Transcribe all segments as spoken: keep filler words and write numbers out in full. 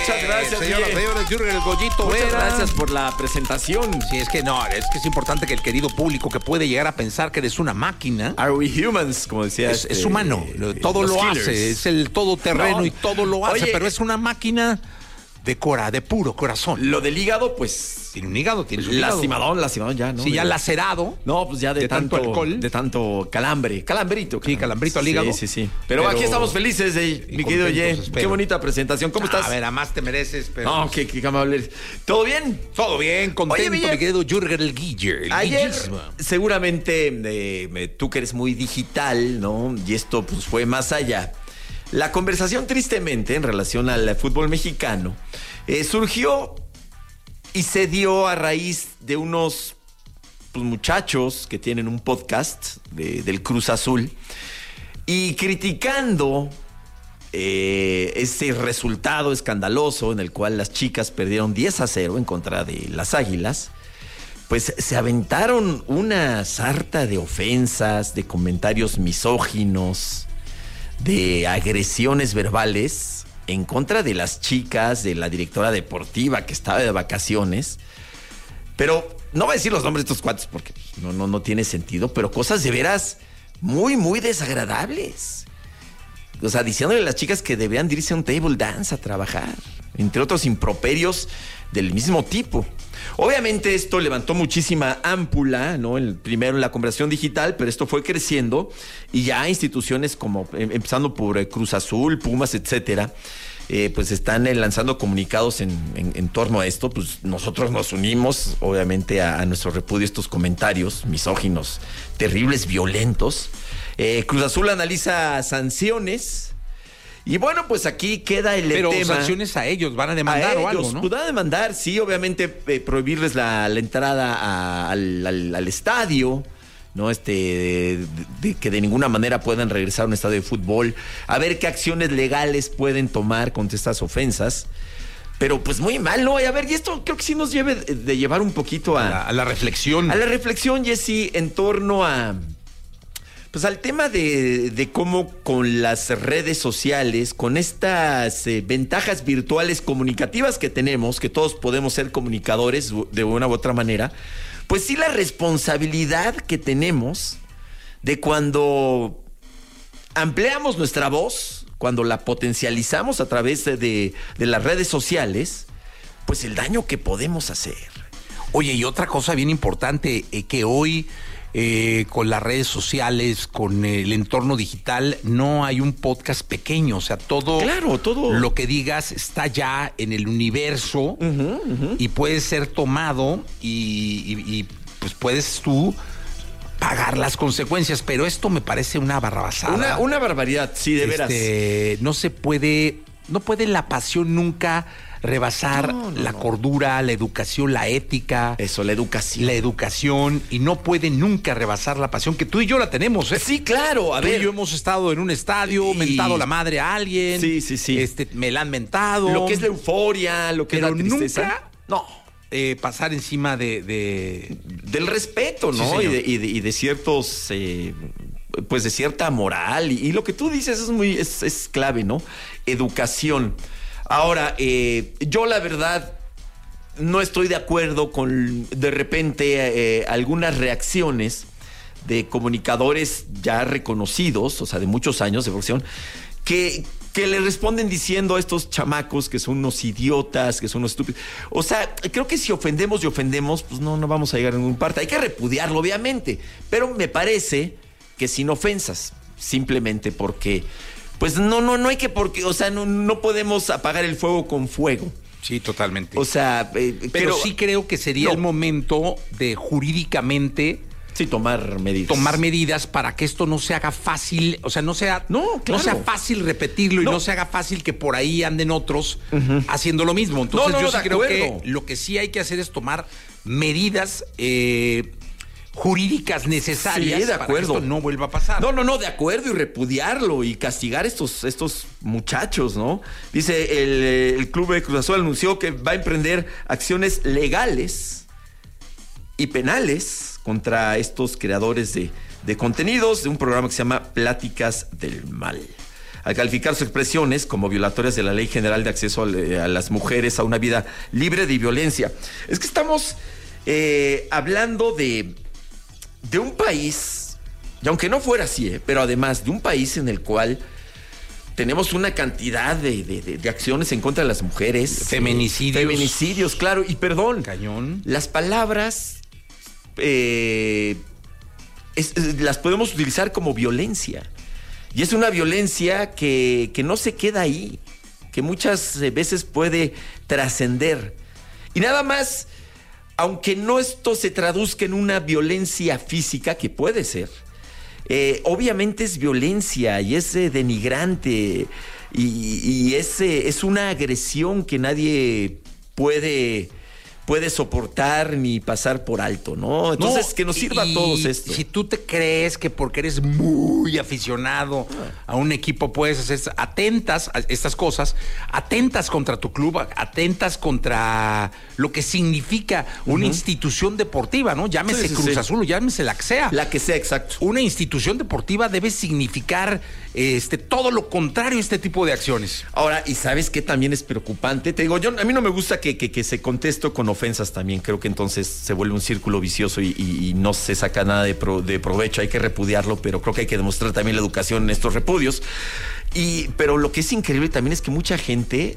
Muchas gracias, señoras y señores. Jürgen El Goyito Muchas Vera. gracias por la presentación. Sí, es que no, es que es importante que el querido público que puede llegar a pensar que eres una máquina. Are we humans? Como decía. Es, este, es humano, todo lo Killers. hace, es el todoterreno No. y todo lo hace, Oye, pero es una máquina de cora, de puro corazón. Lo del hígado, pues. Tiene un hígado, tiene un hígado. Lastimadón, lastimadón ya, ¿no? Sí, ya lacerado. No, pues ya de, de tanto tanto, alcohol. De tanto calambre. Calambrito. Sí, calambrito al hígado. Sí, sí, sí. Pero, Pero- aquí estamos felices, eh, y mi querido Ye. contentos, espero. Qué bonita presentación. ¿Cómo estás? A ver, a más te mereces, pero... No, qué, qué amable. ¿Todo bien? Todo bien, contento, Oye, Miguel, mi querido Jürgen El Guiller. El Ayer, Guillismo. seguramente, eh, eh, tú que eres muy digital, ¿no? Y esto pues fue más allá. La conversación, tristemente, en relación al fútbol mexicano, eh, surgió y se dio a raíz de unos pues, muchachos que tienen un podcast de- del Cruz Azul y criticando eh, ese resultado escandaloso en el cual las chicas perdieron diez a cero en contra de las Águilas. Pues se aventaron una sarta de ofensas, de comentarios misóginos, de agresiones verbales en contra de las chicas, de la directora deportiva que estaba de vacaciones. Pero no voy a decir los nombres de estos cuates porque no, no, no tiene sentido, pero cosas de veras muy, muy desagradables. O sea, diciéndole a las chicas que deberían de irse a un table dance a trabajar, entre otros improperios del mismo tipo. Obviamente esto levantó muchísima ámpula, ¿no? El, primero en la conversación digital, pero esto fue creciendo y ya instituciones como, em, empezando por eh, Cruz Azul, Pumas, etcétera, eh, pues están eh, lanzando comunicados en, en, en torno a esto. Pues nosotros nos unimos, obviamente, a, a nuestro repudio a estos comentarios misóginos, terribles, violentos. Eh, Cruz Azul analiza sanciones. Y bueno, pues aquí queda el Pero tema. sanciones a ellos, van a demandar a o algo, ellos, ¿no? pues van a demandar, sí, obviamente eh, prohibirles la, la entrada a- al, al- al estadio, ¿no? Este, de, de que de ninguna manera puedan regresar a un estadio de fútbol, a ver qué acciones legales pueden tomar contra estas ofensas. Pero pues muy mal, ¿no? Y a ver, y esto creo que sí nos lleve de, de llevar un poquito a, A la, a la reflexión. a la reflexión, Jessy, en torno a... Pues al tema de, de cómo con las redes sociales, con estas eh, ventajas virtuales comunicativas que tenemos, que todos podemos ser comunicadores de una u otra manera, pues sí la responsabilidad que tenemos de cuando ampliamos nuestra voz, cuando la potencializamos a través de, de, de las redes sociales, pues el daño que podemos hacer. Oye, y otra cosa bien importante, eh, que hoy eh, con las redes sociales, con el entorno digital, no hay un podcast pequeño. O sea, todo, Claro, todo. lo que digas está ya en el universo Uh-huh, uh-huh. y puede ser tomado y, y- y, pues puedes tú pagar las consecuencias. Pero esto me parece una barrabasada. Una, una barbaridad, sí, de veras. Este, no se puede, no puede la pasión nunca rebasar No, no, la no. cordura, la educación, la ética, Eso, la educación. la educación, y no puede nunca rebasar la pasión que tú y yo la tenemos, ¿eh? Sí, claro, a Tú ver. y yo hemos estado en un estadio, Y- mentado la madre a alguien. Sí, sí, sí. Este, me la han mentado. Lo que es la euforia, lo que pero es la tristeza. nunca No. eh, pasar encima de, de- Del respeto, ¿no? Sí, y, señor. de, y, de, y de ciertos, eh, pues de cierta moral. Y, y lo que tú dices es muy, es, es clave, ¿no? Educación. Ahora, eh, yo la verdad no estoy de acuerdo con de repente eh, algunas reacciones de comunicadores ya reconocidos, o sea, de muchos años de profesión, que, que le responden diciendo a estos chamacos que son unos idiotas, que son unos estúpidos. O sea, creo que si ofendemos y ofendemos, pues no, no vamos a llegar a ninguna parte. Hay que repudiarlo, obviamente, pero me parece que sin ofensas, simplemente porque, pues no, no, no hay que, porque, o sea, no, no podemos apagar el fuego con fuego. Sí, totalmente. O sea, eh, pero creo- sí creo que sería No. el momento de jurídicamente sí, tomar medidas. tomar medidas para que esto no se haga fácil, o sea, no sea, No, claro. sea fácil repetirlo y No. no se haga fácil que por ahí anden otros haciendo lo mismo. Entonces No, no, yo sí de creo acuerdo. que lo que sí hay que hacer es tomar medidas eh, jurídicas necesarias Sí, de para acuerdo. que esto no vuelva a pasar. No, no, no, de acuerdo, y repudiarlo y castigar estos, estos muchachos, ¿no? Dice, el, eh, el Club de Cruz Azul anunció que va a emprender acciones legales y penales contra estos creadores de, de contenidos de un programa que se llama Pláticas del Mal. al calificar sus expresiones como violatorias de la Ley General de Acceso a, a las Mujeres a una vida libre de violencia. Es que estamos eh, hablando de, de un país, y aunque no fuera así, eh, pero además de un país en el cual tenemos una cantidad de, de, de, de acciones en contra de las mujeres. Feminicidios. Eh, feminicidios, claro. Y perdón. Cañón. Las palabras eh, es, es, las podemos utilizar como violencia. Y es una violencia que, que no se queda ahí, que muchas veces puede trascender. Y nada más, aunque no esto se traduzca en una violencia física, que puede ser, Eh, obviamente es violencia y es eh, denigrante y, y es, eh, es una agresión que nadie puede, puede soportar ni pasar por alto, ¿no? Entonces, no, que nos sirva y, a todos esto. Si tú te crees que porque eres muy aficionado a un equipo puedes hacer atentas a estas cosas, atentas contra tu club, atentas contra lo que significa una uh-huh. institución deportiva, ¿no? Llámese sí, sí, Cruz sí. Azul, llámese la que sea. La que sea, exacto. Una institución deportiva debe significar este, todo lo contrario a este tipo de acciones. Ahora, ¿y sabes qué también es preocupante? Te digo, yo a mí no me gusta que, que, que se conteste con ofensas también. Creo que entonces se vuelve un círculo vicioso y, y, y no se saca nada de, pro, de provecho. Hay que repudiarlo, pero creo que hay que demostrar también la educación en estos repudios. Y, pero lo que es increíble también es que mucha gente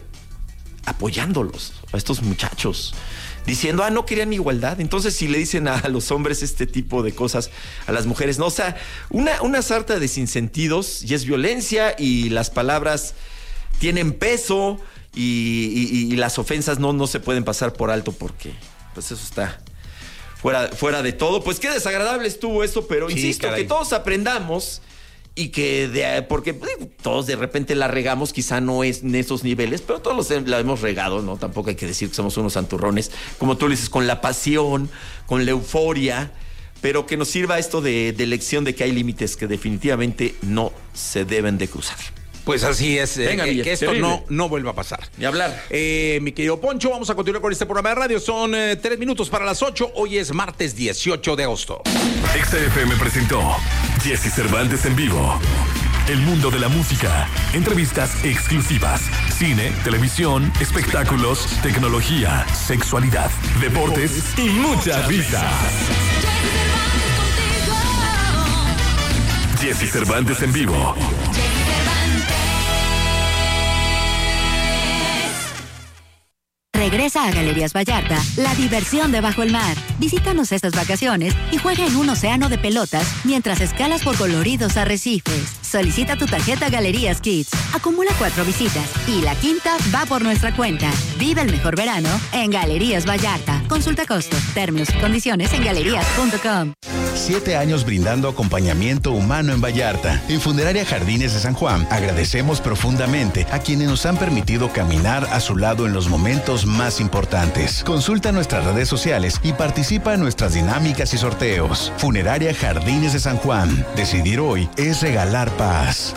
apoyándolos, a estos muchachos, diciendo, ah, no querían igualdad. Entonces, si le dicen a los hombres este tipo de cosas, a las mujeres, no, o sea, una, una sarta de sinsentidos, y es violencia, y las palabras tienen peso, y, y, y las ofensas no, no se pueden pasar por alto, porque pues eso está fuera, fuera de todo. Pues qué desagradable estuvo eso, pero sí, insisto, caray. Que todos aprendamos. Y que, de, porque digo, todos de repente la regamos, quizá no es en esos niveles, pero todos los, la hemos regado, ¿no? Tampoco hay que decir que somos unos santurrones, como tú le dices, con la pasión, con la euforia, pero que nos sirva esto de, de lección de que hay límites que definitivamente no se deben de cruzar. Pues así es, Venga, eh, Villa, que esto no, no vuelva a pasar. Ni hablar. Eh, mi querido Poncho, vamos a continuar con este programa de radio. Son eh, tres minutos para las ocho. Hoy es martes dieciocho de agosto. X F M presentó Jesse Cervantes en vivo. El mundo de la música, entrevistas exclusivas, cine, televisión, espectáculos, tecnología, sexualidad, deportes y mucha risa. Jesse Cervantes en vivo. Regresa a Galerías Vallarta, la diversión de bajo el mar. Visítanos estas vacaciones y juega en un océano de pelotas mientras escalas por coloridos arrecifes. Solicita tu tarjeta Galerías Kids. Acumula cuatro visitas y la quinta va por nuestra cuenta. Vive el mejor verano en Galerías Vallarta. Consulta costos, términos y condiciones en galerías punto com. Siete años brindando acompañamiento humano en Vallarta. En Funeraria Jardines de San Juan, agradecemos profundamente a quienes nos han permitido caminar a su lado en los momentos más importantes. Consulta nuestras redes sociales y participa en nuestras dinámicas y sorteos. Funeraria Jardines de San Juan. Decidir hoy es regalar paz.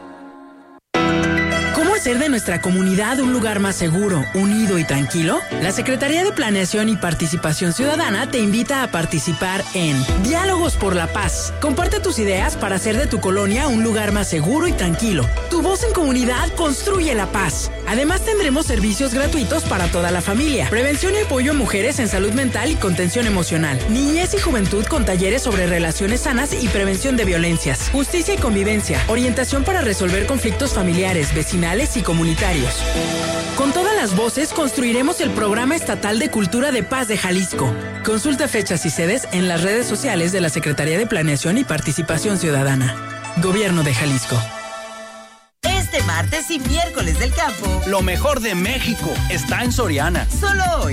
¿Hacer de nuestra comunidad un lugar más seguro, unido y tranquilo? La Secretaría de Planeación y Participación Ciudadana te invita a participar en Diálogos por la Paz. Comparte tus ideas para hacer de tu colonia un lugar más seguro y tranquilo. Tu voz en comunidad construye la paz. Además, tendremos servicios gratuitos para toda la familia. Prevención y apoyo a mujeres en salud mental y contención emocional. Niñez y juventud con talleres sobre relaciones sanas y prevención de violencias. Justicia y convivencia. Orientación para resolver conflictos familiares, vecinales y comunitarios. Con todas las voces construiremos el Programa Estatal de Cultura de Paz de Jalisco. Consulta fechas y sedes en las redes sociales de la Secretaría de Planeación y Participación Ciudadana. Gobierno de Jalisco. Este martes y miércoles del campo, lo mejor de México está en Soriana. Solo hoy.